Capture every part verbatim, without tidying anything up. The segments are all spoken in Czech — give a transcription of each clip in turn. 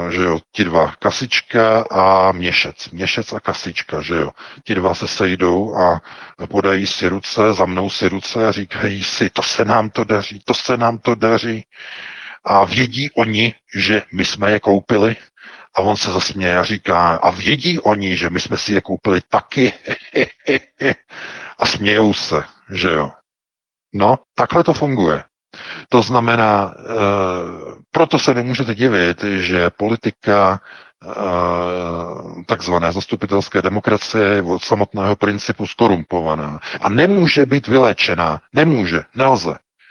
že jo, ti dva, Kasička a Měšec. Měšec a Kasička, že jo. Ti dva se sejdou a podají si ruce, zamnou si ruce a říkají si, to se nám to daří, to se nám to daří. A vědí oni, že my jsme je koupili? A on se zasměje a říká, a vědí oni, že my jsme si je koupili taky? A smějou se, že jo. No, takhle to funguje. To znamená, e, proto se nemůžete divit, že politika e, takzvané zastupitelské demokracie je od samotného principu skorumpovaná. A nemůže být vyléčená. Nemůže, nelze.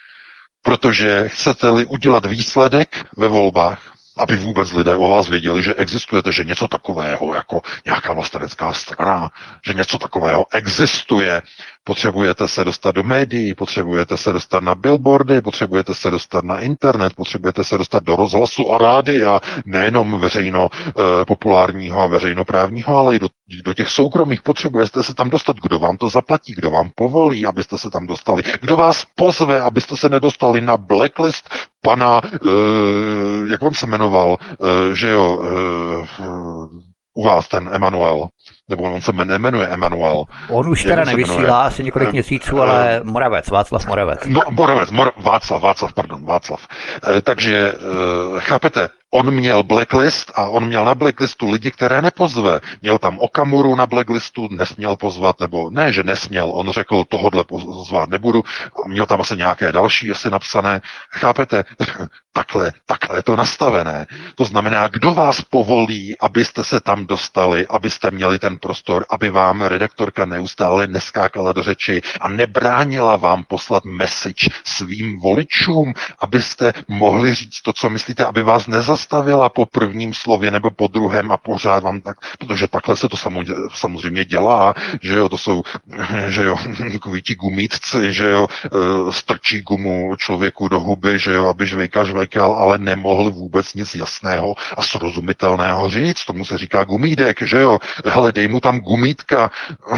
Protože chcete-li udělat výsledek ve volbách, aby vůbec lidé o vás věděli, že existujete, že něco takového, jako nějaká vlastenecká strana, že něco takového existuje. Potřebujete se dostat do médií, potřebujete se dostat na billboardy, potřebujete se dostat na internet, potřebujete se dostat do rozhlasu a rádia, nejenom veřejno eh, populárního a veřejnoprávního, ale i do, do těch soukromých. Potřebujete se tam dostat, kdo vám to zaplatí, kdo vám povolí, abyste se tam dostali, kdo vás pozve, abyste se nedostali na blacklist pana, eh, jak on se jmenoval, eh, že jo, eh, u vás ten Emanuel, nebo on se nemenuje Emanuel. On už teda nevysílá asi několik měsíců, ale Moravec, Václav Moravec. No, Moravec, Mor- Václav, Václav, pardon, Václav. E, takže, e, chápete, on měl blacklist a on měl na blacklistu lidi, které nepozve. Měl tam Okamuru na blacklistu, nesměl pozvat, nebo ne, že nesměl, on řekl, tohodle pozvat nebudu, a měl tam asi nějaké další, jestli napsané. Chápete, takhle, takhle je to nastavené. To znamená, kdo vás povolí, abyste se tam dostali, abyste měli ten prostor, aby vám redaktorka neustále neskákala do řeči a nebránila vám poslat message svým voličům, abyste mohli říct to, co myslíte, aby vás nezastavila po prvním slově nebo po druhém a pořád vám tak, protože takhle se to samozřejmě dělá, že jo, to jsou, že jo, takový ti gumítci, že jo, strčí gumu člověku do huby, že jo, aby žvejka žvejkal, ale nemohl vůbec nic jasného a srozumitelného říct, tomu se říká gumídek, že jo, hele, dej mu tam gumítka,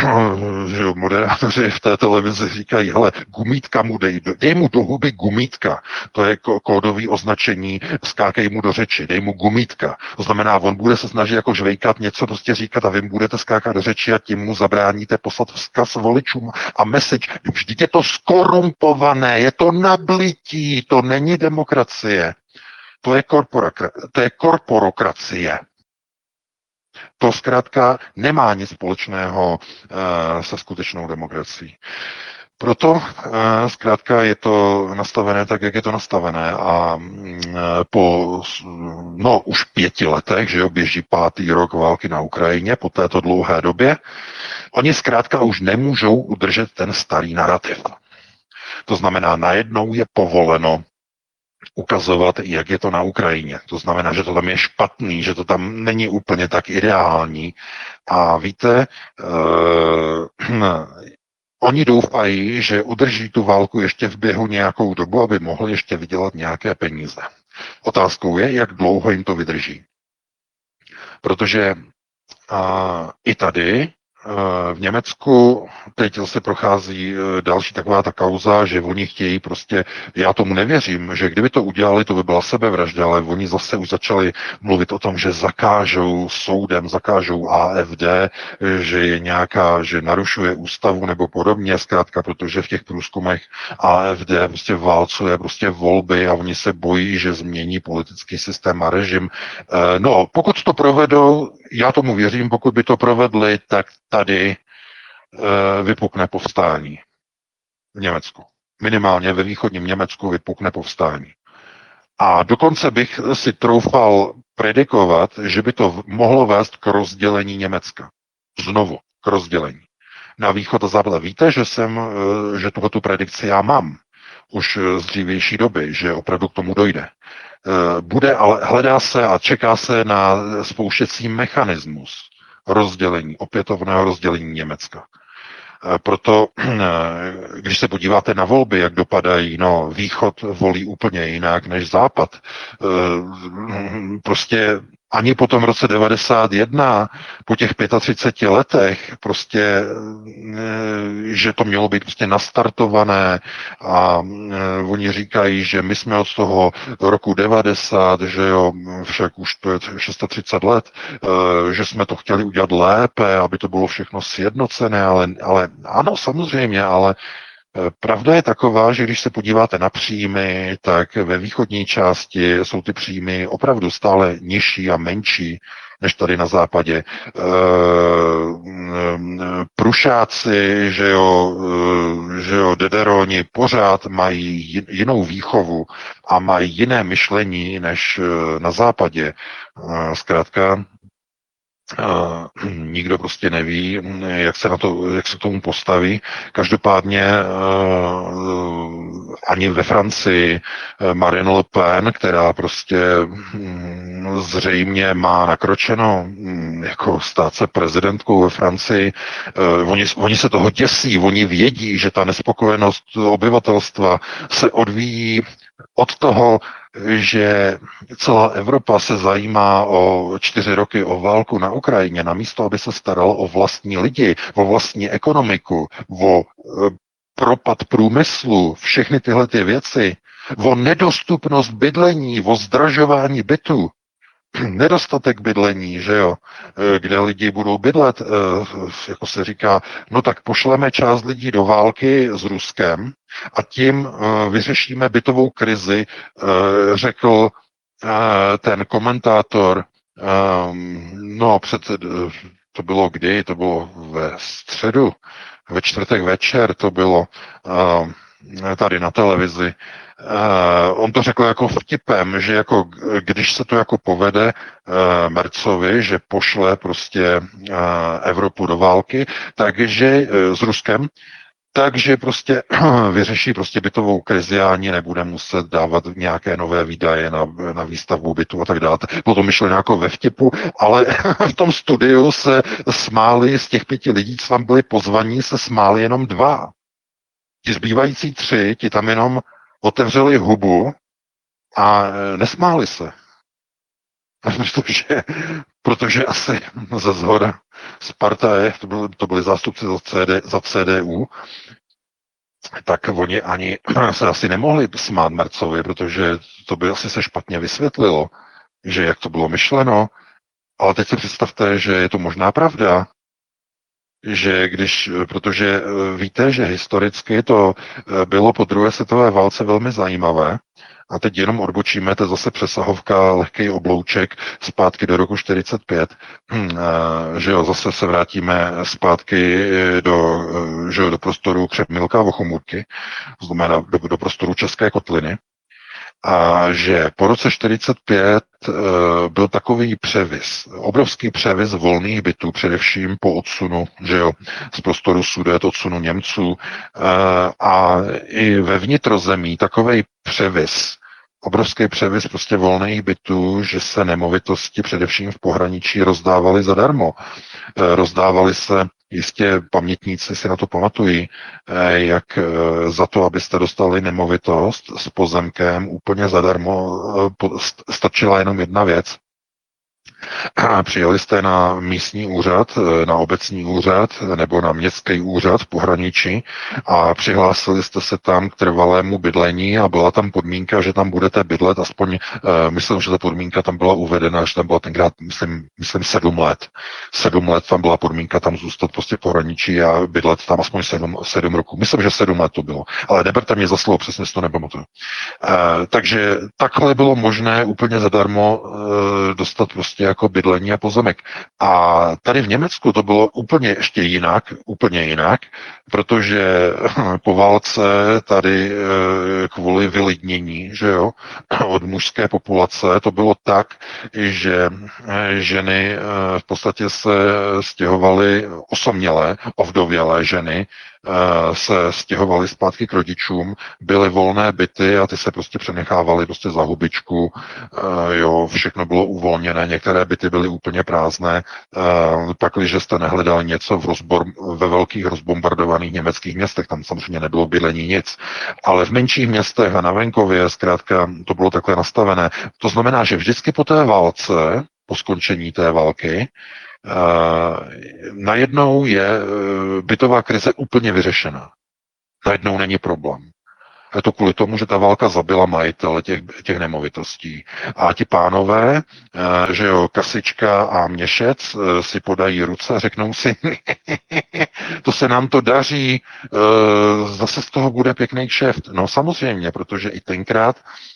že jo, moderátoři v té televizi říkají, hele, gumítka mu dej, dej mu do huby gumítka, to je kódový označení, skákej mu do řeči, dej mu gumítka, to znamená, on bude se snažit jako žvejkat, něco prostě říkat a vy budete skákat do řeči a tím mu zabráníte poslat vzkaz voličům a message, vždyť je to skorumpované, je to nablití, to není demokracie, to je, korpora- to je korporokracie. To zkrátka nemá nic společného uh, se skutečnou demokracií. Proto uh, zkrátka je to nastavené tak, jak je to nastavené a uh, po no, už pěti letech, že jo, běží pátý rok války na Ukrajině, po této dlouhé době, oni zkrátka už nemůžou udržet ten starý narrativ. To znamená, najednou je povoleno ukazovat, jak je to na Ukrajině. To znamená, že to tam je špatný, že to tam není úplně tak ideální. A víte, eh, oni doufají, že udrží tu válku ještě v běhu nějakou dobu, aby mohli ještě vydělat nějaké peníze. Otázkou je, jak dlouho jim to vydrží. Protože eh, i tady v Německu teď zase prochází další taková ta kauza, že oni chtějí prostě, já tomu nevěřím, že kdyby to udělali, to by byla sebevražda, ale oni zase už začali mluvit o tom, že zakážou soudem, zakážou A F D, že je nějaká, že narušuje ústavu nebo podobně, zkrátka, protože v těch průzkumech A F D prostě válcuje prostě volby a oni se bojí, že změní politický systém a režim. No, pokud to provedou, já tomu věřím, pokud by to provedli, tak tady e, vypukne povstání v Německu. Minimálně ve východním Německu vypukne povstání. A dokonce bych si troufal predikovat, že by to mohlo vést k rozdělení Německa. Znovu k rozdělení. Na východ a západ. Víte, že jsem, že tuhletu predikci já mám už z dřívější doby, že opravdu k tomu dojde. Bude, ale hledá se a čeká se na spouštěcí mechanismus rozdělení, opětovného rozdělení Německa. Proto, když se podíváte na volby, jak dopadají, no, východ volí úplně jinak než západ. Prostě ani po tom roce devadesát jedna, po těch třiceti pěti letech, prostě, že to mělo být prostě nastartované a oni říkají, že my jsme od toho roku devadesát, že jo, však už to je třicet šest let, že jsme to chtěli udělat lépe, aby to bylo všechno sjednocené, ale, ale ano, samozřejmě, ale pravda je taková, že když se podíváte na příjmy, tak ve východní části jsou ty příjmy opravdu stále nižší a menší než tady na západě. Prušáci, že jo, že jo, dederoni pořád mají jinou výchovu a mají jiné myšlení než na západě. Zkrátka, Uh, nikdo prostě neví, jak se, na to, jak se k tomu postaví. Každopádně uh, ani ve Francii Marine Le Pen, která prostě um, zřejmě má nakročeno um, jako stát se prezidentkou ve Francii, uh, oni, oni se toho děsí, oni vědí, že ta nespokojenost obyvatelstva se odvíjí od toho, že celá Evropa se zajímá o čtyři roky o válku na Ukrajině, namísto aby se staralo o vlastní lidi, o vlastní ekonomiku, o e, propad průmyslu, všechny tyhle ty věci, o nedostupnost bydlení, o zdražování bytů, nedostatek bydlení, že jo, kde lidi budou bydlet, jako se říká, no tak pošleme část lidí do války s Ruskem a tím vyřešíme bytovou krizi, řekl ten komentátor, no před, to bylo kdy, to bylo ve středu, ve čtvrtek večer to bylo tady na televizi. Uh, on to řekl jako vtipem, že jako když se to jako povede uh, Mercovi, že pošle prostě uh, Evropu do války, takže uh, s Ruskem, takže prostě vyřeší prostě bytovou krizi a ani nebude muset dávat nějaké nové výdaje na, na výstavbu bytu a tak dále. Bylo to myšleno jako ve vtipu, ale v tom studiu se smáli z těch pěti lidí, co tam byli pozvaní, se smáli jenom dva. Ti zbývající tři, ti tam jenom otevřeli hubu a nesmáli se. Protože, protože asi ze zhora Sparta je, to byli, to byli zástupci za, C D, za C D U, tak oni ani se asi nemohli smát Mercovi, protože to by asi se špatně vysvětlilo, že jak to bylo myšleno. Ale teď si představte, že je to možná pravda, že když, protože víte, že historicky to bylo po druhé světové válce velmi zajímavé, a teď jenom odbočíme, to je zase přesahovka, lehký oblouček zpátky do roku čtyřicet pět, že jo, zase se vrátíme zpátky do, že jo, do prostoru Křemilka a Vochomůrky, to znamená do, do prostoru České kotliny, a že po roce čtyřicet pět e, byl takový převis, obrovský převis volných bytů, především po odsunu, že jo, z prostoru Sudet, odsunu Němců e, a i ve vnitrozemí takový převis, obrovský převis prostě volných bytů, že se nemovitosti především v pohraničí rozdávaly zadarmo. E, rozdávaly se, jistě pamětníci si na to pamatují, jak za to, abyste dostali nemovitost s pozemkem úplně zadarmo, stačila jenom jedna věc. Přijeli jste na místní úřad, na obecní úřad nebo na městský úřad v pohraničí a přihlásili jste se tam k trvalému bydlení a byla tam podmínka, že tam budete bydlet aspoň, myslím, že ta podmínka tam byla uvedena, že tam byla tenkrát, myslím, myslím sedm let. Sedm let tam byla podmínka tam zůstat prostě v pohraničí a bydlet tam aspoň sedm, sedm roků. Myslím, že sedm let to bylo, ale neberte mě za slovo, přesně si to nepamatuju. Takže takhle bylo možné úplně zadarmo dostat prostě jako bydlení a pozemek. A tady v Německu to bylo úplně ještě jinak, úplně jinak, protože po válce tady kvůli vylidnění, že jo, od mužské populace to bylo tak, že ženy v podstatě se stěhovaly osamělé, ovdovělé ženy, se stěhovali zpátky k rodičům, byly volné byty a ty se prostě přenechávaly prostě za hubičku, jo, všechno bylo uvolněné, některé byty byly úplně prázdné, pakliže jste nehledali něco v rozbor, ve velkých rozbombardovaných německých městech, tam samozřejmě nebylo bydlení nic, ale v menších městech a na venkově zkrátka to bylo takhle nastavené. To znamená, že vždycky po té válce po skončení té války, najednou je bytová krize úplně vyřešená. Najednou není problém. Je to kvůli tomu, že ta válka zabila majitele těch, těch nemovitostí. A ti pánové, že jo, Kasička a Měšec si podají ruce a řeknou si, to se nám to daří, zase z toho bude pěkný kšeft. No samozřejmě, protože i tenkrát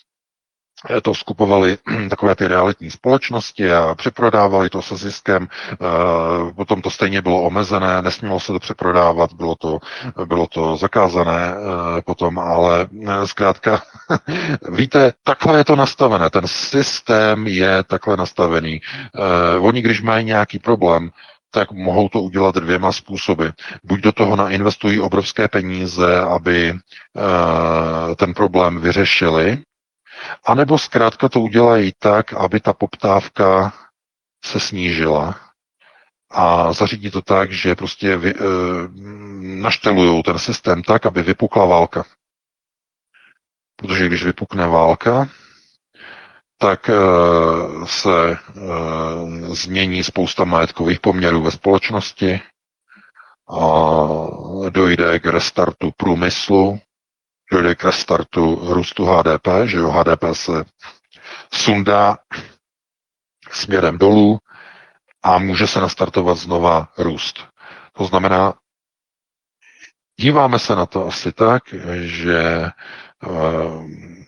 to skupovali takové ty realitní společnosti a přeprodávali to se ziskem, potom to stejně bylo omezené, nesmělo se to přeprodávat, bylo to, bylo to zakázané potom, ale zkrátka, víte, takhle je to nastavené, ten systém je takhle nastavený. Oni, když mají nějaký problém, tak mohou to udělat dvěma způsoby. Buď do toho nainvestují obrovské peníze, aby ten problém vyřešili, a nebo zkrátka to udělají tak, aby ta poptávka se snížila a zařídí to tak, že prostě vy, e, naštelujou ten systém tak, aby vypukla válka. Protože když vypukne válka, tak e, se e, změní spousta majetkových poměrů ve společnosti a dojde k restartu průmyslu, dojde k restartu růstu H D P, že jo, H D P se sundá směrem dolů a může se nastartovat znova růst. To znamená, díváme se na to asi tak, že uh,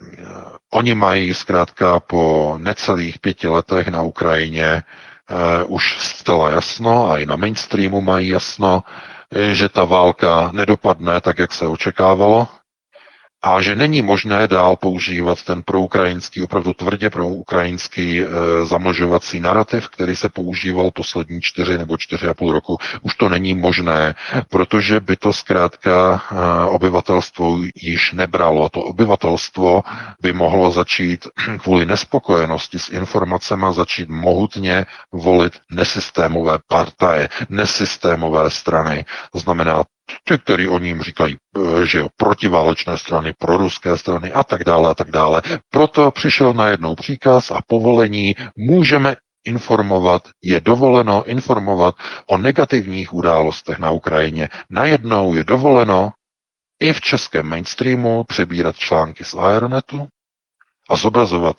oni mají zkrátka po necelých pěti letech na Ukrajině uh, už zcela jasno, a i na mainstreamu mají jasno, že ta válka nedopadne tak, jak se očekávalo, a že není možné dál používat ten proukrajinský, opravdu tvrdě proukrajinský e, zamlžovací narrativ, který se používal poslední čtyři nebo čtyři a půl roku. Už to není možné, protože by to zkrátka e, obyvatelstvo již nebralo. To obyvatelstvo by mohlo začít kvůli nespokojenosti s informacemi začít mohutně volit nesystémové partaje, nesystémové strany. To znamená ty, který oni jim říkají, že jo, protiválečné strany, proruské strany a tak dále a tak dále. Proto přišel najednou příkaz a povolení, můžeme informovat, je dovoleno informovat o negativních událostech na Ukrajině. Najednou je dovoleno i v českém mainstreamu přebírat články z Aeronetu a zobrazovat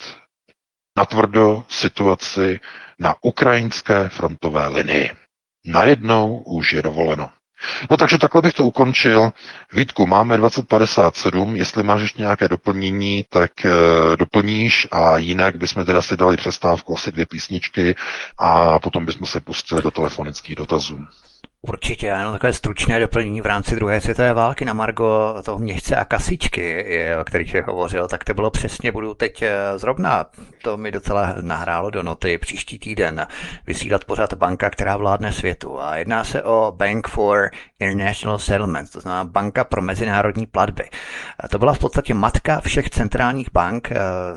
natvrdo situaci na ukrajinské frontové linii. Najednou už je dovoleno. No takže takhle bych to ukončil. Vítku, máme dvacet padesát sedm, jestli máš ještě nějaké doplnění, tak e, doplníš a jinak bychom teda si dali přestávku, asi dvě písničky a potom bychom se pustili do telefonických dotazů. Určitě, jenom takové stručné doplnění v rámci druhé světové války na margo toho Měšce a Kasičky, o kterých je hovořil, tak to bylo přesně, budu teď zrovna, to mi docela nahrálo do noty, příští týden vysílat pořád banka, která vládne světu. A jedná se o Bank for International Settlements, to znamená banka pro mezinárodní platby. A to byla v podstatě matka všech centrálních bank,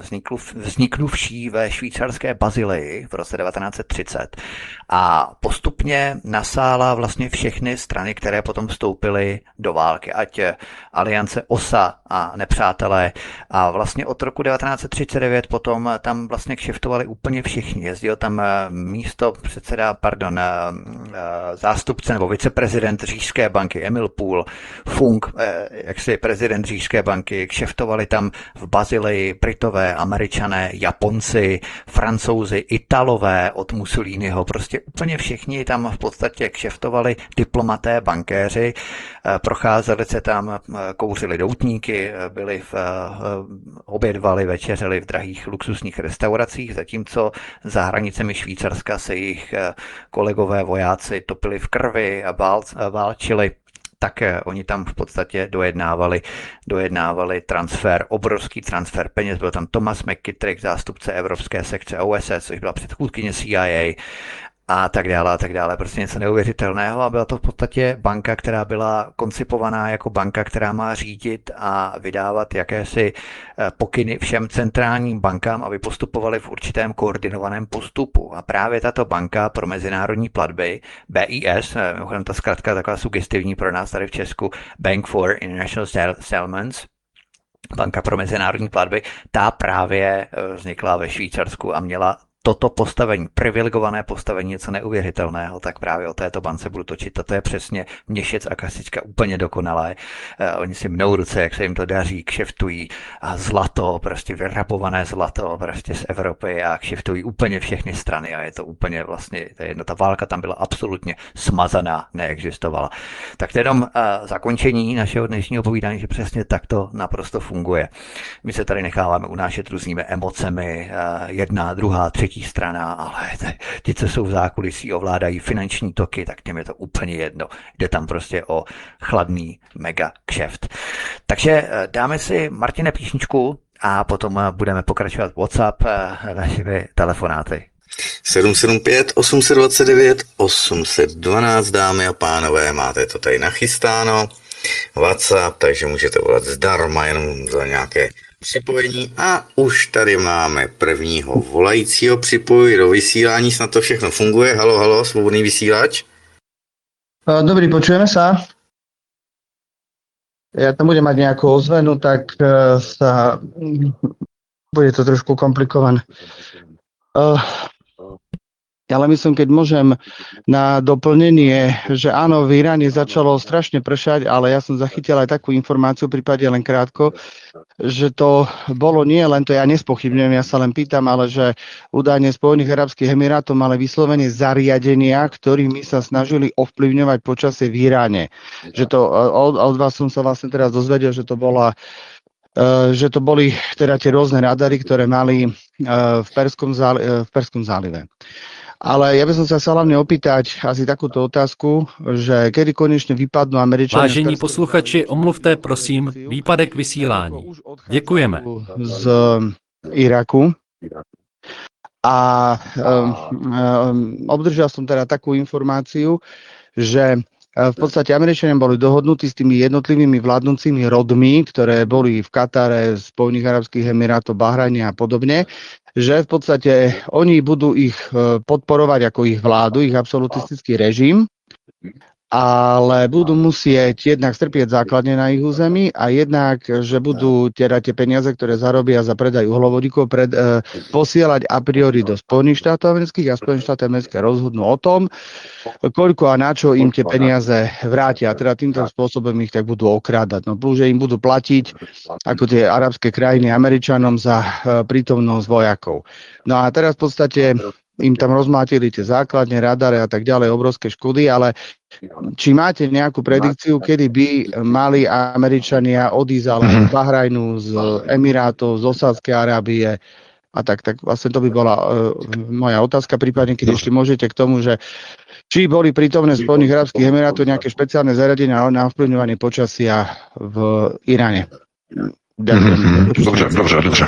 vzniknuvší ve švýcarské Bazileji v roce devatenáct set třicet. A postupně nasála vlastně všechny strany, které potom vstoupily do války, ať aliance O S A a nepřátelé. A vlastně od roku devatenáct set třicet devět potom tam vlastně kšeftovali úplně všichni. Jezdil tam místo předseda, pardon, zástupce nebo viceprezident Říšské banky Emil Pool, Funk, jaksi prezident Říšské banky, kšeftovali tam v Bazileji Britové, Američané, Japonci, Francouzi, Italové od Mussoliniho, prostě úplně všichni tam v podstatě kšeftovali, diplomaté, bankéři, procházeli se tam, kouřili doutníky, byli v, obědvali, večeřeli v drahých luxusních restauracích, zatímco za hranicemi Švýcarska se jejich kolegové vojáci topili v krvi a vál, válčili. Tak oni tam v podstatě dojednávali, dojednávali transfer, obrovský transfer peněz. Byl tam Thomas McKittrick, zástupce Evropské sekce O S S, což byla předchůdkyně C I A a tak dále a tak dále. Prostě něco neuvěřitelného a byla to v podstatě banka, která byla koncipovaná jako banka, která má řídit a vydávat jakési pokyny všem centrálním bankám, aby postupovali v určitém koordinovaném postupu. A právě tato banka pro mezinárodní platby, B I S, mimochodem ta zkratka taková sugestivní pro nás tady v Česku, Bank for International Settlements, banka pro mezinárodní platby, ta právě vznikla ve Švýcarsku a měla toto postavení, privilegované postavení, něco neuvěřitelného, tak právě o této bance budu točit. A to je přesně Měšec a Kasička úplně dokonalé. Uh, oni si mnou ruce, jak se jim to daří, kšeftují a zlato, prostě vyrabované zlato prostě z Evropy a kšeftují úplně všechny strany a je to úplně vlastně, to je jedno, ta válka tam byla absolutně smazaná, neexistovala. Tak to je jenom uh, zakončení našeho dnešního povídání, že přesně takto naprosto funguje. My se tady necháváme unášet různými emocemi, uh, jedna, druhá, třetí strana, ale ti, co jsou v zákulisí, ovládají finanční toky, tak těm je to úplně jedno. Jde tam prostě o chladný mega kšeft. Takže dáme si, Martine, písničku a potom budeme pokračovat WhatsApp našimi telefonáty. sedm sedm pět, osm dva devět, osm jedna dva, dámy a pánové, máte to tady nachystáno. WhatsApp, takže můžete volat zdarma jenom za nějaké připojení a už tady máme prvního volajícího připojení do vysílání, snad to všechno funguje. Halo, halo, svobodný vysílač. Dobrý, počujeme sa? Ja tam budem mať nejakú ozvenu, tak sa bude to trošku komplikované. Ale myslím, keď môžem na doplnenie, že áno, v Iráne začalo strašne pršať, ale ja som zachytil aj takú informáciu, prípade len krátko, že to bolo nie len to, ja nespochybňujem, ja sa len pýtam, ale že údajne Spojených arabských emirátov mali vyslovene zariadenia, ktorými sa snažili ovplyvňovať počasie v Iráne. Že to, od, od vás som sa vlastne teraz dozvedel, že to bola že to boli teda tie rôzne radary, ktoré mali v Perskom, záli, v Perskom zálive. Ale ja by som sa chcel hlavne opýtať asi takúto otázku, že kedy konečne vypadnú Američania... Vážení posluchači, omluvte prosím výpadek vysílání. Děkujeme. Z Iraku. A um, um, obdržal som teda takú informáciu, že v podstate Američania boli dohodnutí s tými jednotlivými vládnúcimi rodmi, ktoré boli v Katare, Spojených arabských emirátov, Bahrajne a podobne, že v podstate oni budú ich podporovať ako ich vládu, ich absolutistický režim, ale budú musieť jednak strpieť základne na ich území a jednak, že budú teda tie peniaze, ktoré zarobia za predaj uhlovodíkov, pred, e, posielať a priori do Spojených štátov amerických a Spojené štáty americké rozhodnú o tom, koľko a na čo im tie peniaze vrátia. A teda týmto spôsobom ich tak budú okrádať. No plus, že im budú platiť ako tie arabské krajiny Američanom za e, prítomnosť vojakov. No a teraz v podstate im tam rozmátili tie základne, radare a tak ďalej, obrovské škody, ale či máte nejakú predikciu, kedy by mali Američania odísť ale z Bahrajnu, z Emirátov, z Osádskej Arábie a tak, tak vlastne to by bola uh, moja otázka, prípadne keď ešte môžete k tomu, že či boli prítomné Spojených arabských emirátov nejaké špeciálne zariadenia na ovplyvňovanie počasia v Iráne. Ďakujem. Dobře, dobře, dobře.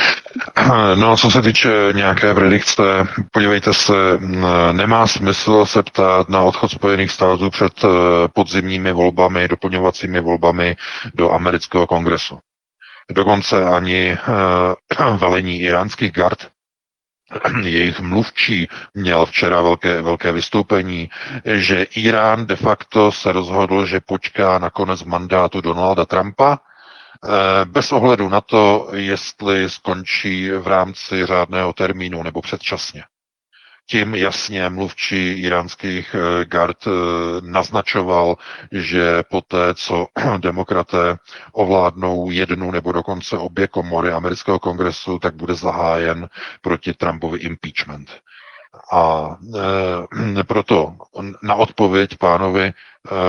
No, co se týče nějaké predikce, podívejte se, nemá smysl se ptát na odchod Spojených států před podzimními volbami, doplňovacími volbami do amerického kongresu. Dokonce ani velení iránských gard, jejich mluvčí měl včera velké, velké vystoupení, že Irán de facto se rozhodl, že počká na konec mandátu Donalda Trumpa, bez ohledu na to, jestli skončí v rámci řádného termínu nebo předčasně. Tím jasně mluvčí iránských gard naznačoval, že poté, co demokraté ovládnou jednu nebo dokonce obě komory amerického kongresu, tak bude zahájen proti Trumpovi impeachment. A e, proto na odpověď pánovi e,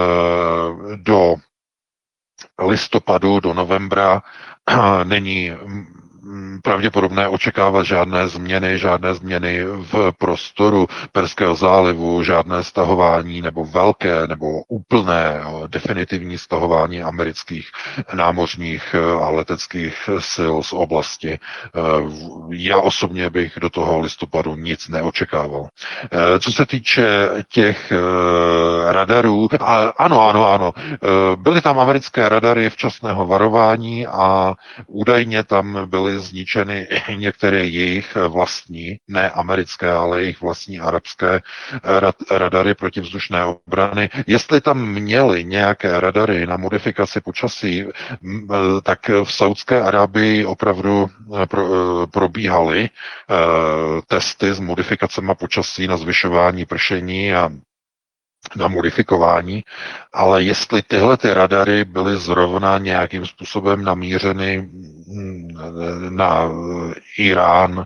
do listopadu do novembra není pravděpodobné očekávat žádné změny, žádné změny v prostoru Perského zálivu, žádné stahování nebo velké nebo úplné definitivní stahování amerických námořních a leteckých sil z oblasti. Já osobně bych do toho listopadu nic neočekával. Co se týče těch radarů, ano, ano, ano, byly tam americké radary včasného varování a údajně tam byly byly zničeny některé jejich vlastní, ne americké, ale jejich vlastní arabské radary protivzdušné obrany. Jestli tam měli nějaké radary na modifikaci počasí, tak v Saudské Arábii opravdu probíhaly testy s modifikacemi počasí na zvyšování pršení a na modifikování, ale jestli tyhle ty radary byly zrovna nějakým způsobem namířeny na Irán,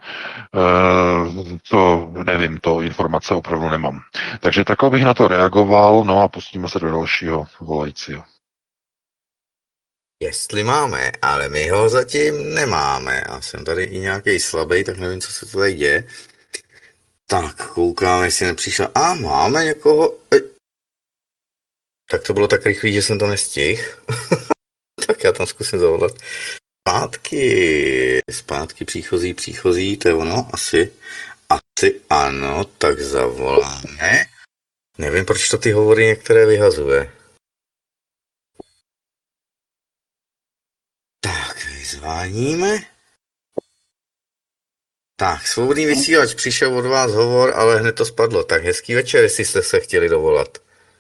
to nevím, to informace opravdu nemám. Takže takhle bych na to reagoval, no a pustíme se do dalšího volajícího. Jestli máme, ale my ho zatím nemáme. A jsem tady i nějaký slabý, tak nevím, co se to tady děje. Tak, koukám, jestli nepřišla. A máme někoho. Ej. Tak to bylo tak rychlý, že jsem to nestihl. Tak já tam zkusím zavolat. Zpátky. Zpátky příchozí, příchozí, to je ono, asi. Asi ano, tak zavoláme. Nevím, proč to ty hovory některé vyhazuje. Tak, vyzváníme. Tak, svobodný vysílač, přišel od vás hovor, ale hned to spadlo. Tak hezký večer, jestli jste se chtěli dovolat.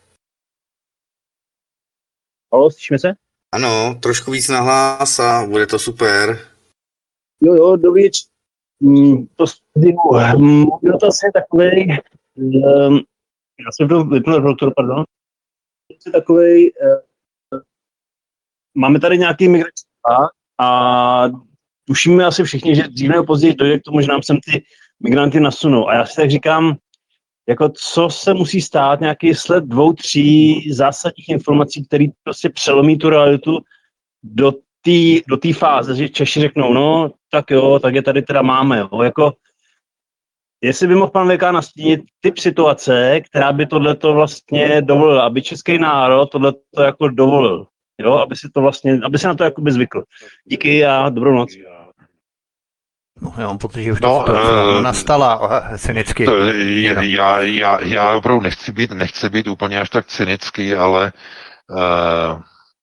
Halo, slyšíme se? Ano, trošku víc nahlas a bude to super. Jo, jo, dobrý večer. Mm, to můj dotaz je takovej, um, já jsem to vypnul doktor, pardon. Je takovej, uh, máme tady nějaký migrační tlak a tušíme asi všichni, že dříve nebo později dojde k tomu, že nám sem ty migranty nasunou. A já si tak říkám, jako co se musí stát, nějaký sled dvou, tří zásadních informací, které prostě přelomí tu realitu do té do té fáze, že Češi řeknou, no, tak jo, tak je tady teda máme, jo, jako jestli by mohl pan V K nastínit typ situace, která by tohleto vlastně dovolila, aby český národ tohleto jako dovolil, jo, aby si to vlastně, aby se na to jakoby zvykl. Díky a dobrou noc. No, já mám pocit, že už No, to uh, nastala uh, cynicky. To, já, já, já opravdu nechci být, nechci být úplně až tak cynický, ale uh,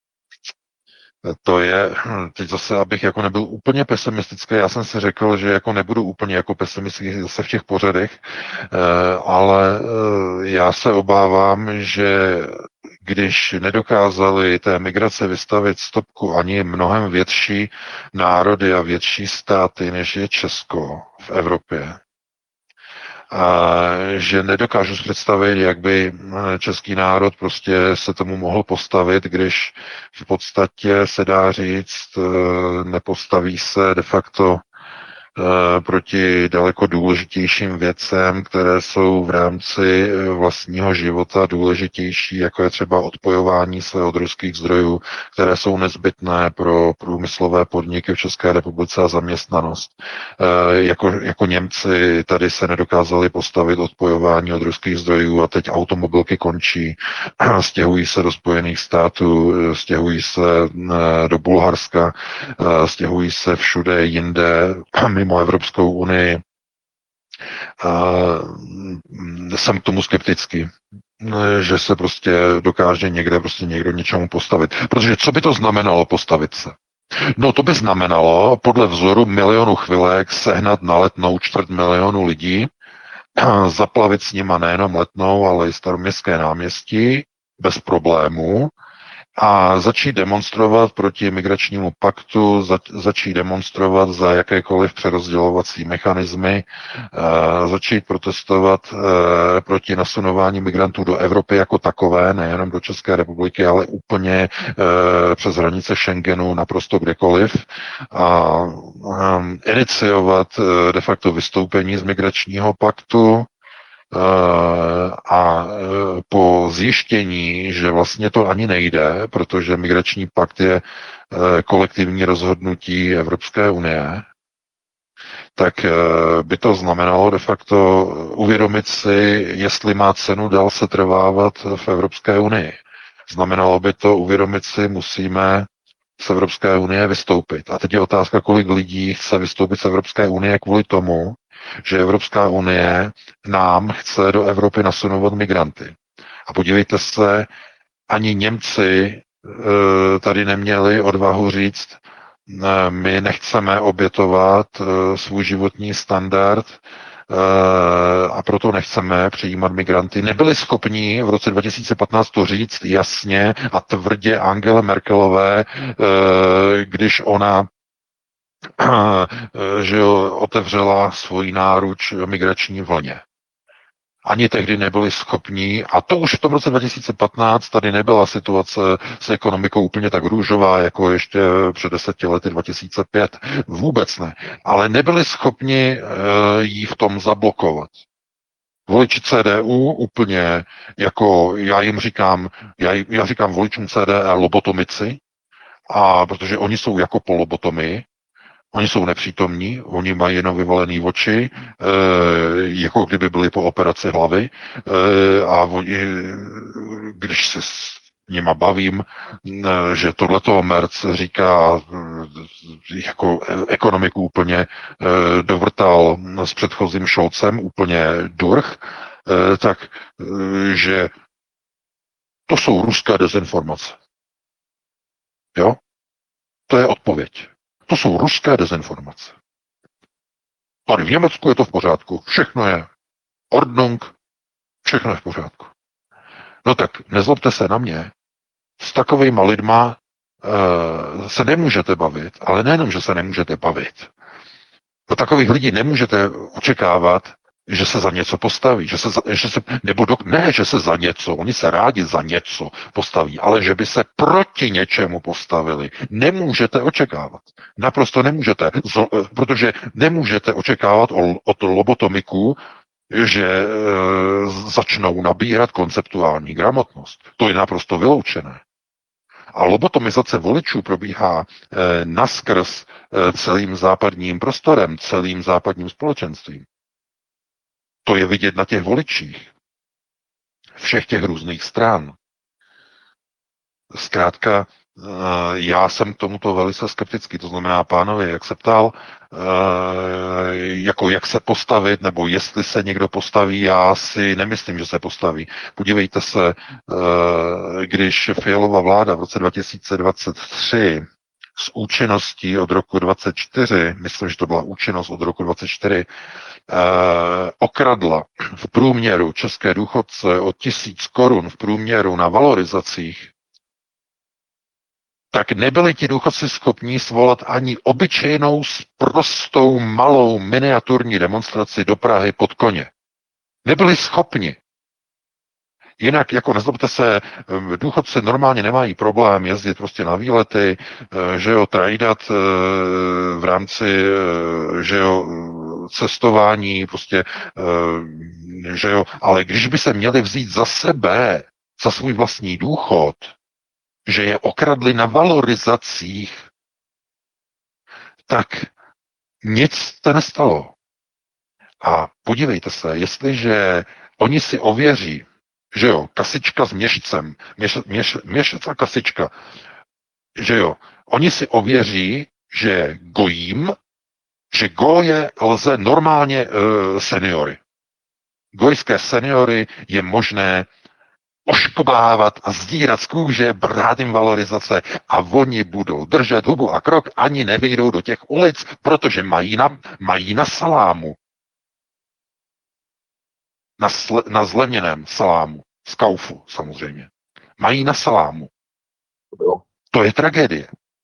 to je, teď zase, abych jako nebyl úplně pesimistický, já jsem si řekl, že jako nebudu úplně jako pesimistický zase v těch pořadech, uh, ale uh, já se obávám, že když nedokázali té migrace vystavit stopku ani mnohem větší národy a větší státy, než je Česko v Evropě, a že nedokážu si představit, jak by český národ prostě se tomu mohl postavit, když v podstatě se dá říct, nepostaví se de facto proti daleko důležitějším věcem, které jsou v rámci vlastního života důležitější, jako je třeba odpojování se od ruských zdrojů, které jsou nezbytné pro průmyslové podniky v České republice a zaměstnanost. Jako, jako Němci tady se nedokázali postavit odpojování od ruských zdrojů a teď automobilky končí, stěhují se do Spojených států, stěhují se do Bulharska, stěhují se všude jinde, mimo Evropskou unii. Jsem k tomu skeptický, že se prostě dokáže někde prostě někdo něčemu postavit. Protože co by to znamenalo postavit se? No to by znamenalo podle vzoru milionu chvilek sehnat na Letnou čtvrt milionu lidí, zaplavit s nima nejenom Letnou, ale i Staroměstské náměstí bez problémů, a začít demonstrovat proti migračnímu paktu, za, začít demonstrovat za jakékoliv přerozdělovací mechanismy, e, začít protestovat e, proti nasunování migrantů do Evropy jako takové, nejenom do České republiky, ale úplně e, přes hranice Schengenu naprosto kdekoliv a e, iniciovat e, de facto vystoupení z migračního paktu, a po zjištění, že vlastně to ani nejde, protože migrační pakt je kolektivní rozhodnutí Evropské unie, tak by to znamenalo de facto uvědomit si, jestli má cenu dál se trvávat v Evropské unii. Znamenalo by to uvědomit si, musíme z Evropské unie vystoupit. A teď je otázka, kolik lidí chce vystoupit z Evropské unie kvůli tomu, že Evropská unie nám chce do Evropy nasunovat migranty. A podívejte se, ani Němci e, tady neměli odvahu říct, My nechceme obětovat svůj životní standard a proto nechceme přijímat migranty. Nebyli schopni v roce dva tisíce patnáct to říct jasně a tvrdě Angele Merkelové, když ona že jo, otevřela svoji náruč migrační vlně. Ani tehdy nebyli schopní, a to už v tom roce dva tisíce patnáct tady nebyla situace s ekonomikou úplně tak růžová, jako ještě před deseti lety dva tisíce pět. Vůbec ne. Ale nebyli schopni uh, jí v tom zablokovat. Voliči C D U úplně, jako já jim říkám, já, já říkám voličům C D U lobotomici, a protože oni jsou jako po lobotomii, oni jsou nepřítomní, oni mají jenom vyvalený oči, e, jako kdyby byli po operaci hlavy e, a oni, když se s nima bavím, e, že tohleto Merc říká e, jako ekonomiku úplně e, dovrtal s předchozím Scholzem, úplně durch, e, tak e, že to jsou ruské dezinformace. Jo? To je odpověď. To jsou ruské dezinformace. Tady v Německu je to v pořádku. Všechno je Ordnung, všechno je v pořádku. No tak nezlobte se na mě. S takovejma lidma uh, se nemůžete bavit, ale nejenom, že se nemůžete bavit. Do takových lidí nemůžete očekávat, že se za něco postaví, že se, za, že se nebo do, ne, že se za něco, oni se rádi za něco postaví, ale že by se proti něčemu postavili, nemůžete očekávat. Naprosto nemůžete, z, protože nemůžete očekávat od lobotomiků, že e, začnou nabírat konceptuální gramotnost. To je naprosto vyloučené. A lobotomizace voličů probíhá e, naskrz e, celým západním prostorem, celým západním společenstvím. To je vidět na těch voličích. Všech těch různých stran. Zkrátka, já jsem k tomuto velice skeptický. To znamená, pánovi, jak se ptal, jako jak se postavit, nebo jestli se někdo postaví, já si nemyslím, že se postaví. Podívejte se, když Fialova vláda v roce dva tisíce dvacet tři s účinností od roku dvacet čtyři, myslím, že to byla účinnost od roku dvacet čtyři, eh, okradla v průměru české důchodce o tisíc korun v průměru na valorizacích, tak nebyli ti důchodci schopní svolat ani obyčejnou prostou malou miniaturní demonstraci do Prahy pod koně. Nebyli schopni. Jinak, jako nezlobte se, důchodci normálně nemají problém jezdit prostě na výlety, že jo, trajdat v rámci, že jo, cestování, prostě, že jo, ale když by se měli vzít za sebe, za svůj vlastní důchod, že je okradli na valorizacích, tak nic se nestalo. A podívejte se, jestliže oni si ověří, že jo, kasička s měšcem, měš, měš, měšec a kasička, že jo, oni si ověří, že gojím, že goje lze normálně uh, seniory. Gojské seniory je možné oškubávat a zdírat z kůže, brát jim valorizace a oni budou držet hubu a krok, ani nevyjdou do těch ulic, protože mají na, mají na salámu. Na, sle, na zlevněném salámu. Z Kaufu, samozřejmě. Mají na salámu. To je tragédie.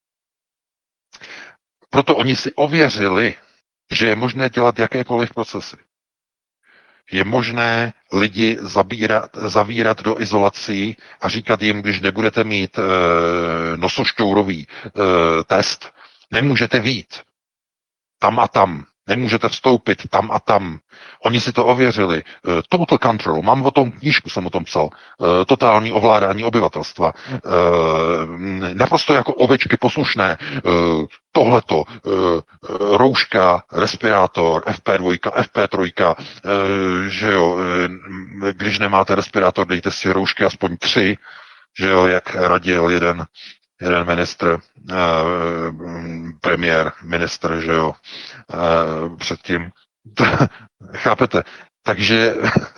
Proto oni si ověřili, že je možné dělat jakékoliv procesy. Je možné lidi zabírat, zavírat do izolací a říkat jim, když nebudete mít e, nosošťourový e, test, nemůžete vyjít. Tam a tam. Nemůžete vstoupit tam a tam. Oni si to ověřili. Uh, total control. Mám o tom knížku, jsem o tom psal. Uh, totální ovládání obyvatelstva. Uh, naprosto jako ovečky poslušné. Uh, tohleto. Uh, rouška, respirátor, F P dva, F P tři. Uh, že jo, uh, když nemáte respirátor, dejte si roušky aspoň tři. Že jo, jak radil jeden jeden ministr, uh, premiér, ministr, že jo, uh, předtím. Chápete? Takže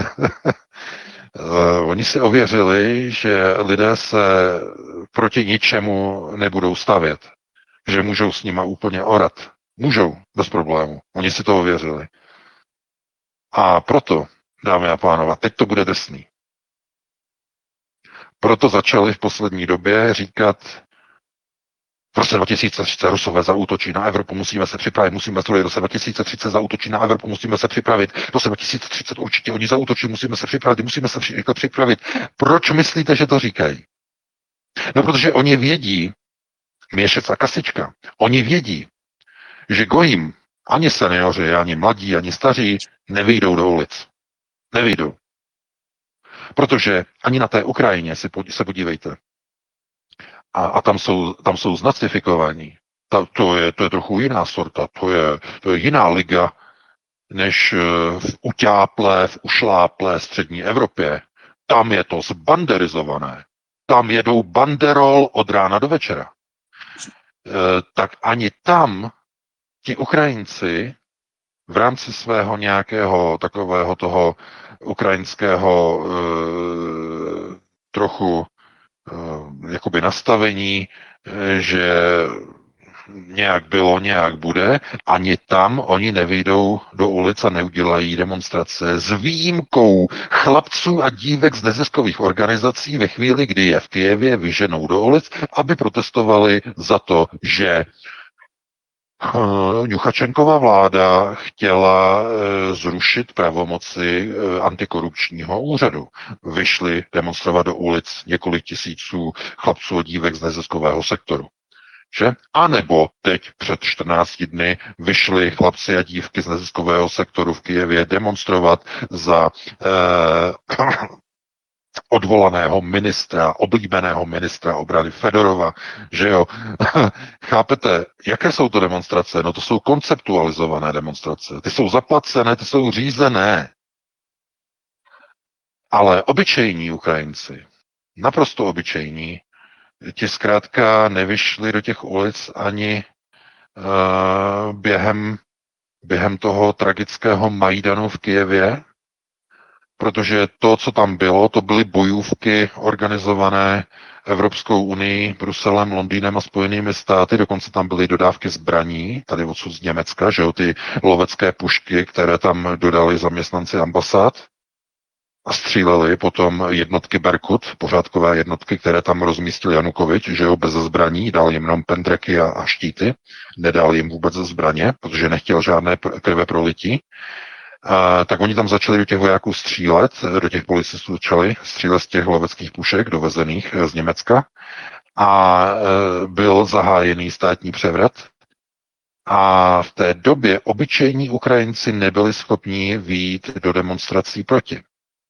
uh, oni si ověřili, že lidé se proti ničemu nebudou stavět. že můžou s nima úplně orat. Můžou, bez problému. Oni si to ověřili. A proto, dámy a pánové, teď to bude drsný. Proto začali v poslední době říkat, v roce dva tisíce třicet Rusové zaútočí na Evropu, musíme se připravit, musíme se v roce dva tisíce třicet zaútočí na Evropu, musíme se připravit, v roce dva tisíce třicet určitě oni zaútočí, musíme se připravit, musíme se připravit. Proč myslíte, že to říkají? No, protože oni vědí, Měšec a Kasička, oni vědí, že gojím ani seniori, ani mladí, ani staří nevyjdou do ulic. Nevyjdou. Protože ani na té Ukrajině si se podívejte. A, a tam jsou, tam jsou znacifikovaní. Ta, to, je, to je trochu jiná sorta, to je, to je jiná liga, než v utáplé, v ušláplé střední Evropě. Tam je to zbanderizované. Tam jedou banderol od rána do večera. E, tak ani tam ti Ukrajinci v rámci svého nějakého takového toho ukrajinského e, trochu e, jakoby nastavení, e, že nějak bylo, nějak bude, ani tam oni nevyjdou do ulic a neudělají demonstrace s výjimkou chlapců a dívek z neziskových organizací ve chvíli, kdy je v Kyjevě vyženou do ulic, aby protestovali za to, že Juchačenkova vláda chtěla zrušit pravomoci antikorupčního úřadu. Vyšli demonstrovat do ulic několik tisíců chlapců a dívek z neziskového sektoru. Že? A nebo teď před čtrnácti dny vyšli chlapci a dívky z neziskového sektoru v Kyjevě demonstrovat za eh, odvolaného ministra, oblíbeného ministra obrany Fedorova, že jo. Chápete, jaké jsou to demonstrace? No to jsou konceptualizované demonstrace. Ty jsou zaplacené, ty jsou řízené. Ale obyčejní Ukrajinci, naprosto obyčejní, ti zkrátka nevyšli do těch ulic ani uh, během, během toho tragického Majdanu v Kyjevě, protože to, co tam bylo, to byly bojůvky organizované Evropskou unii, Bruselem, Londýnem a Spojenými státy, dokonce tam byly dodávky zbraní, tady odsud z Německa, že jo, ty lovecké pušky, které tam dodali zaměstnanci ambasád, a stříleli potom jednotky Berkut, pořádkové jednotky, které tam rozmístil Janukovič, že jo, bez zbraní, dal jim jenom pendreky a, a štíty, nedal jim vůbec zbraně, protože nechtěl žádné krve prolití. A, tak oni tam začali do těch vojáků střílet, do těch policistů začali střílet z těch loveckých pušek dovezených z Německa a e, byl zahájený státní převrat. A v té době obyčejní Ukrajinci nebyli schopni vyjít do demonstrací proti.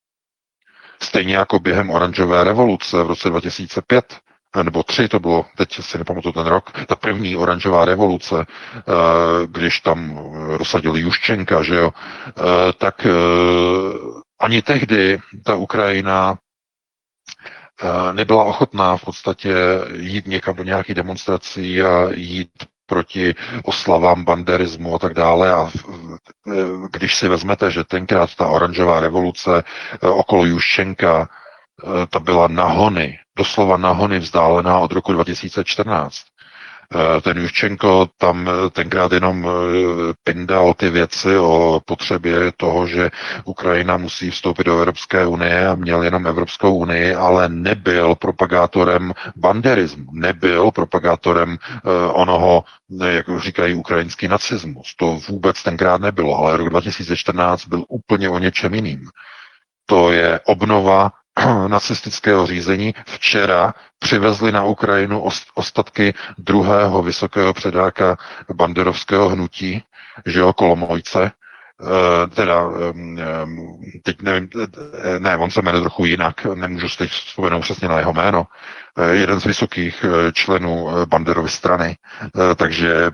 Stejně jako během oranžové revoluce v roce dva tisíce pět, nebo tři to bylo, teď si nepamatuju ten rok, ta první oranžová revoluce, když tam rozsadili Juščenka, že jo, tak ani tehdy ta Ukrajina nebyla ochotná v podstatě jít někam do nějakých demonstrací a jít proti oslavám banderismu a tak dále. A když si vezmete, že tenkrát ta oranžová revoluce okolo Juščenka, ta byla na hony, doslova na hony vzdálená od roku dva tisíce čtrnáct. Ten Juščenko tam tenkrát jenom pindal ty věci o potřebě toho, že Ukrajina musí vstoupit do Evropské unie a měl jenom Evropskou unii, ale nebyl propagátorem banderismu, nebyl propagátorem onoho, jak říkají, ukrajinský nacismus. To vůbec tenkrát nebylo, ale rok dva tisíce čtrnáct byl úplně o něčem jiným. To je obnova nacistického řízení. Včera přivezli na Ukrajinu ostatky druhého vysokého předáka banderovského hnutí, že jo, Kolomojce, teda, teď nevím, ne, on se jmenuje trochu jinak, nemůžu si teď vzpomenout přesně na jeho jméno, jeden z vysokých členů Banderovy strany, takže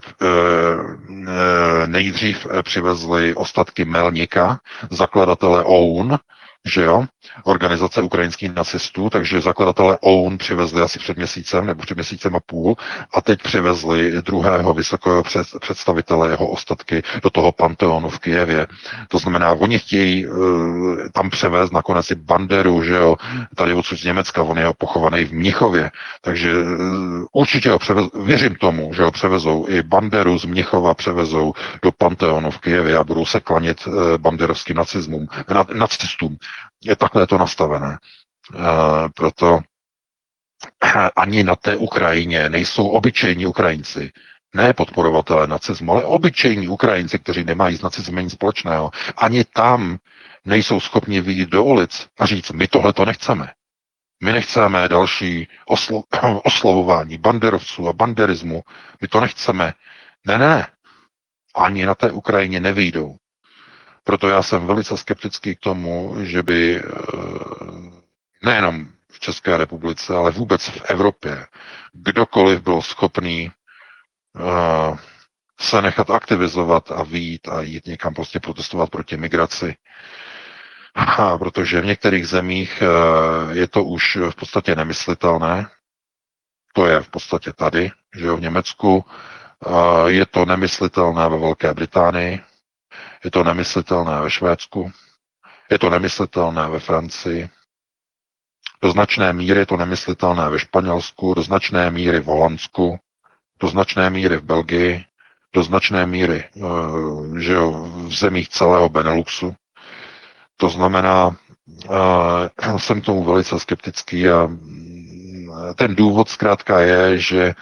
nejdřív přivezli ostatky Melnika, zakladatele O U N, že jo, organizace ukrajinských nacistů, takže zakladatelé O U N přivezli asi před měsícem nebo před měsícem a půl a teď přivezli druhého vysokého před, představitele, jeho ostatky do toho Panteonu v Kyjevě. To znamená, oni chtějí uh, tam převést nakonec i Banderu, že jo, tady odsud z Německa, on je pochovaný v Mnichově, takže uh, určitě ho převez, věřím tomu, že ho převezou i Banderu z Mnichova převezou do Panteonu v Kyjevě a budou se klanit uh, banderovským nacismům, na, nacistům. Je takhle to nastavené. Uh, proto ani na té Ukrajině nejsou obyčejní Ukrajinci, ne podporovatelé nacismu, ale obyčejní Ukrajinci, kteří nemají s nacismem nic společného. Ani tam nejsou schopni vyjít do ulic a říct, my tohle to nechceme. My nechceme další oslo- oslovování banderovců a banderismu. My to nechceme. Ne, ne. Ani na té Ukrajině nevyjdou. Proto já jsem velice skeptický k tomu, že by nejenom v České republice, ale vůbec v Evropě kdokoliv byl schopný uh, se nechat aktivizovat a vyjít a jít někam prostě protestovat proti migraci. A protože v některých zemích uh, je to už v podstatě nemyslitelné. To je v podstatě tady, že jo, v Německu. Uh, je to nemyslitelné ve Velké Británii. Je to nemyslitelné ve Švédsku. Je to nemyslitelné ve Francii. Do značné míry je to nemyslitelné ve Španělsku, do značné míry v Holandsku, do značné míry v Belgii, do značné míry že jo, v zemích celého Beneluxu. To znamená, jsem k tomu velice skeptický a ten důvod zkrátka je, že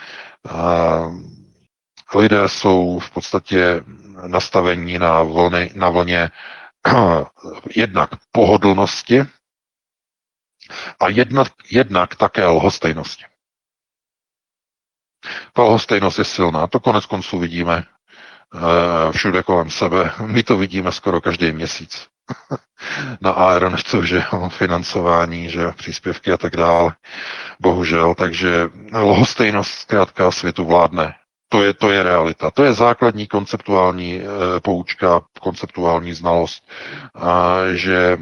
lidé jsou v podstatě nastavení na, vlny, na vlně jednak pohodlnosti a jednak, jednak také lhostejnosti. Ta lhostejnost je silná, to konec konců vidíme e, všude kolem sebe. My to vidíme skoro každý měsíc. Na Aeronetu, že financování, že příspěvky a tak dále. Bohužel, takže lhostejnost zkrátka světu vládne. To je, to je realita. To je základní konceptuální e, poučka, konceptuální znalost, e, že e,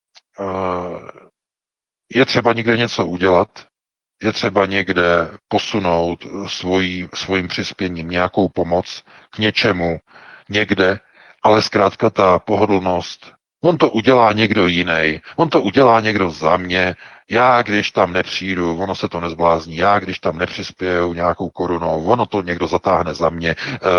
je třeba někde něco udělat, je třeba někde posunout svojí, svým přispěním nějakou pomoc k něčemu, někde, ale zkrátka ta pohodlnost, on to udělá někdo jiný, on to udělá někdo za mě, já když tam nepřijdu, ono se to nezblázní, já když tam nepřispěju nějakou korunou, ono to někdo zatáhne za mě,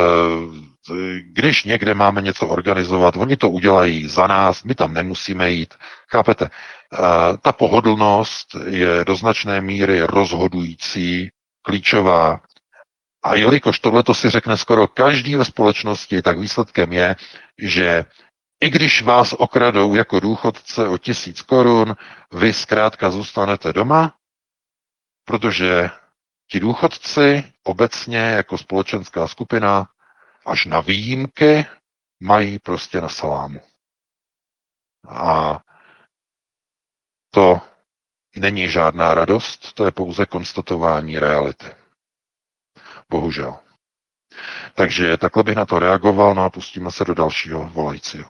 když někde máme něco organizovat, oni to udělají za nás, my tam nemusíme jít, chápete? Ta pohodlnost je do značné míry rozhodující, klíčová. A jelikož tohleto si řekne skoro každý ve společnosti, tak výsledkem je, že i když vás okradou jako důchodce o tisíc korun, vy zkrátka zůstanete doma, protože ti důchodci obecně jako společenská skupina až na výjimky mají prostě na salámu. A to není žádná radost, to je pouze konstatování reality. Bohužel. Takže takhle bych na to reagoval, no a pustíme se do dalšího volajícího.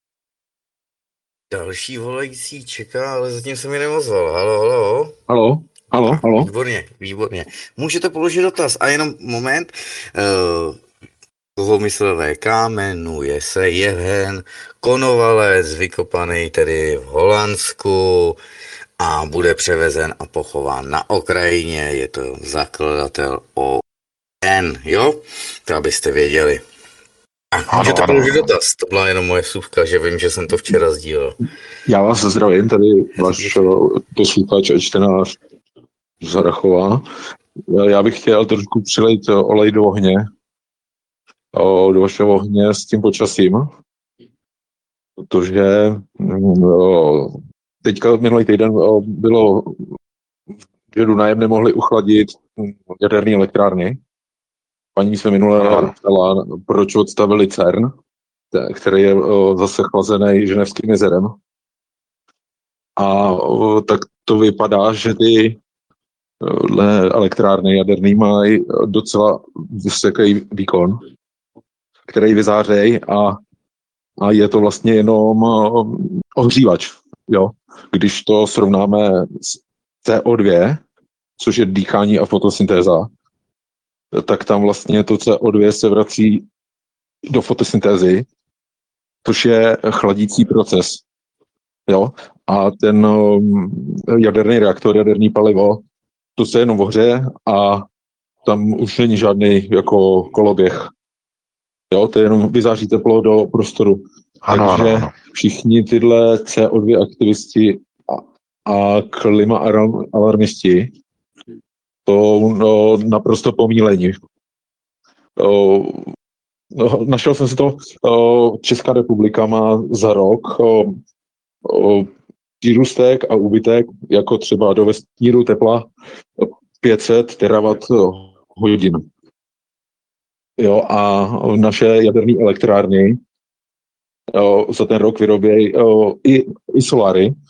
Další volající čeká, ale zatím se mi neozval. Halo, halo. Halo, halo, halo. Výborně, výborně. Můžete položit dotaz. A jenom moment. Uh, koho myslel V K, jmenuje se Jevhen Konovalec, vykopaný tedy v Holandsku a bude převezen a pochován na Ukrajině. Je to zakladatel O N, jo? To abyste věděli. A můžete položit dotaz, to byla jenom moje vsuvka, že vím, že jsem to včera sdílel. Já vás zdravím, tady váš posluchač a čtenář Zarachová. Já bych chtěl trošku přilejt olej do ohně, do vašeho ohně s tím počasím, protože teďka minulý týden bylo, že Dunajem nemohli uchladit jaderné elektrárny. Paní se minule ptala, proč odstavili CERN, který je zase chlazený Ženevským jezerem. A tak to vypadá, že ty elektrárny jaderný mají docela vysoký výkon, který vyzářejí a, a je to vlastně jenom ohřívač. jo, když to srovnáme s C O dva, což je dýchání a fotosyntéza, tak tam vlastně to C O dva se vrací do fotosyntézy, což je chladící proces. Jo? A ten um, jaderný reaktor, jaderný palivo, to se jenom ohřeje a tam už není žádný jako koloběh. Jo? To je jenom vyzáří teplo do prostoru. Ano, Takže ano, ano. všichni tyhle C O dva aktivisti a, a klima alarmisti to no, naprosto pomílení. O, no, našel jsem si to, o, Česká republika má za rok o, o, přírůstek a úbytek, jako třeba do vesmíru tepla pět set terawatt hodin. Jo, a naše jaderné elektrárny o, za ten rok vyrobějí o, i, i soláry,